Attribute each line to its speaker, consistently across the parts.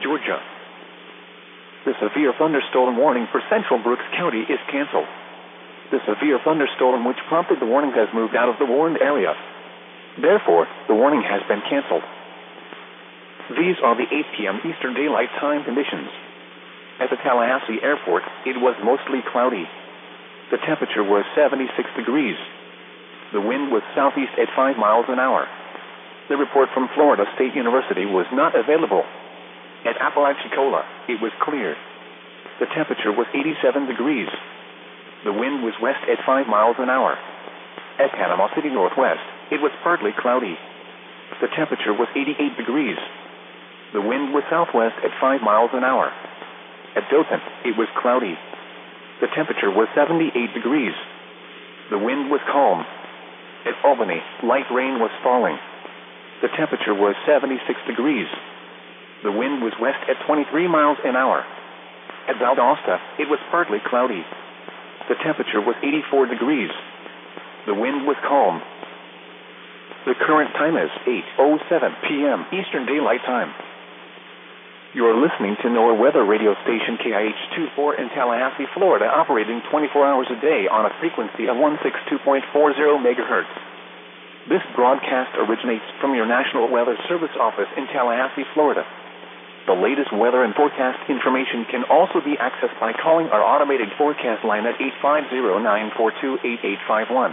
Speaker 1: Georgia. The severe thunderstorm warning for central Brooks County is canceled. The severe thunderstorm which prompted the warning has moved out of the warned area. Therefore, the warning has been canceled. These are the 8 p.m. Eastern Daylight Time conditions. At the Tallahassee Airport, it was mostly cloudy. The temperature was 76 degrees. The wind was southeast at 5 miles an hour. The report from Florida State University was not available. At Apalachicola, it was clear. The temperature was 87 degrees. The wind was west at 5 miles an hour. At Panama City Northwest, it was partly cloudy. The temperature was 88 degrees. The wind was southwest at 5 miles an hour. At Dothan, it was cloudy. The temperature was 78 degrees. The wind was calm. At Albany, light rain was falling. The temperature was 76 degrees. The wind was west at 23 miles an hour. At Valdosta, it was partly cloudy. The temperature was 84 degrees. The wind was calm. The current time is 8:07 p.m. Eastern Daylight Time. You are listening to NOAA weather radio station KIH-24 in Tallahassee, Florida, operating 24 hours a day on a frequency of 162.40 megahertz. This broadcast originates from your National Weather Service office in Tallahassee, Florida. The latest weather and forecast information can also be accessed by calling our automated forecast line at 850-942-8851.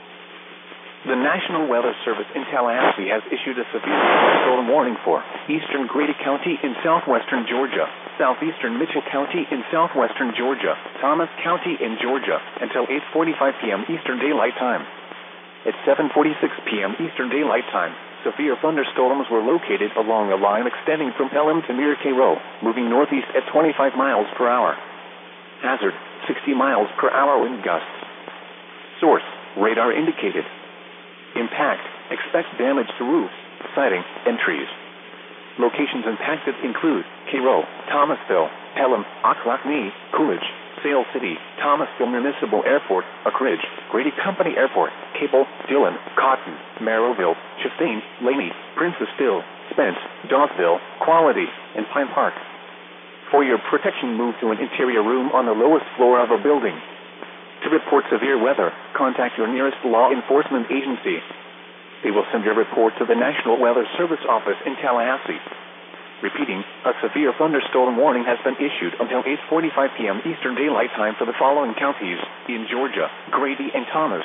Speaker 1: The National Weather Service in Tallahassee has issued a severe thunderstorm warning for eastern Grady County in southwestern Georgia, southeastern Mitchell County in southwestern Georgia, Thomas County in Georgia, until 8:45 p.m. Eastern Daylight Time. At 7:46 p.m. Eastern Daylight Time, severe thunderstorms were located along a line extending from Pelham to near Cairo, moving northeast at 25 miles per hour. Hazard, 60 miles per hour wind gusts. Source, radar indicated. Impact, expect damage to roofs, siding, and trees. Locations impacted include Cairo, Thomasville, Pelham, Ocklackney, Coolidge, Sale City, Thomasville Municipal Airport, Oak Ridge, Grady Company Airport, Cable, Dillon, Cotton, Merrillville, Chastain, Laney, Princessville, Spence, Dawsville, Quality, and Pine Park. For your protection, move to an interior room on the lowest floor of a building. To report severe weather, contact your nearest law enforcement agency. They will send your report to the National Weather Service office in Tallahassee. Repeating, a severe thunderstorm warning has been issued until 8:45 p.m. Eastern Daylight Time for the following counties in Georgia, Grady, and Thomas.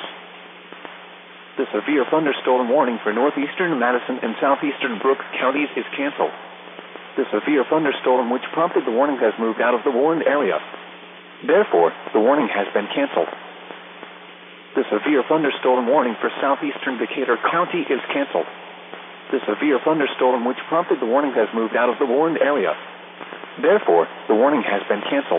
Speaker 1: The severe thunderstorm warning for northeastern Madison and southeastern Brooks counties is canceled. The severe thunderstorm which prompted the warning has moved out of the warned area. Therefore, the warning has been canceled. The severe thunderstorm warning for southeastern Decatur County is canceled. The severe thunderstorm which prompted the warning has moved out of the warned area. Therefore, the warning has been canceled.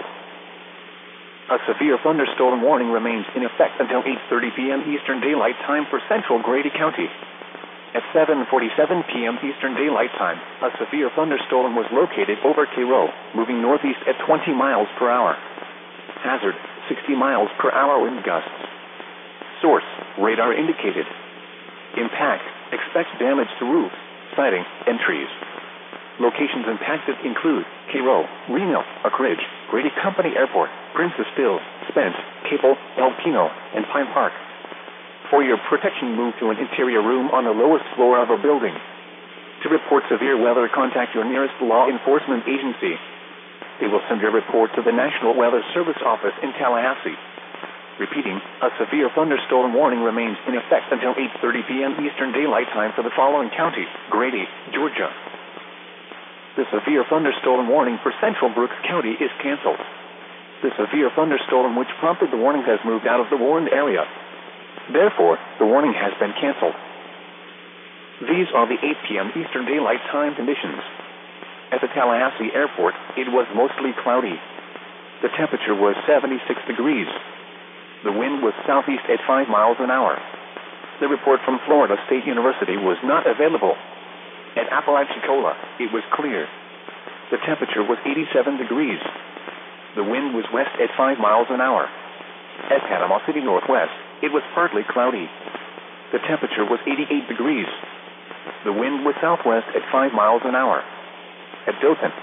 Speaker 1: A severe thunderstorm warning remains in effect until 8:30 p.m. Eastern Daylight Time for central Grady County. At 7:47 p.m. Eastern Daylight Time, a severe thunderstorm was located over Cairo, moving northeast at 20 miles per hour. Hazard, 60 miles per hour wind gusts. Source, radar indicated. Impact, expect damage to roofs, siding, and trees. Locations impacted include Cairo, Reno, Oak Ridge, Grady Company Airport, Princessville, Spence, Cable, El Pino, and Pine Park. For your protection, move to an interior room on the lowest floor of a building. To report severe weather, contact your nearest law enforcement agency. They will send your report to the National Weather Service office in Tallahassee. Repeating, a severe thunderstorm warning remains in effect until 8:30 p.m. Eastern Daylight Time for the following counties: Grady, Georgia. The severe thunderstorm warning for central Brooks County is canceled. The severe thunderstorm which prompted the warning has moved out of the warned area. Therefore, the warning has been canceled. These are the 8 p.m. Eastern Daylight Time conditions. At the Tallahassee Airport, it was mostly cloudy. The temperature was 76 degrees. The wind was southeast at 5 miles an hour. The report from Florida State University was not available. At Apalachicola, it was clear. The temperature was 87 degrees. The wind was west at 5 miles an hour. At Panama City Northwest, it was partly cloudy. The temperature was 88 degrees. The wind was southwest at 5 miles an hour. At Dothan,